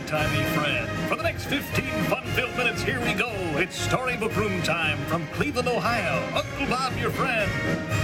old-timey friend. For the next 15 fun-filled minutes, here we go. It's Storybook Room time from Cleveland, Ohio. Uncle Bob, your friend.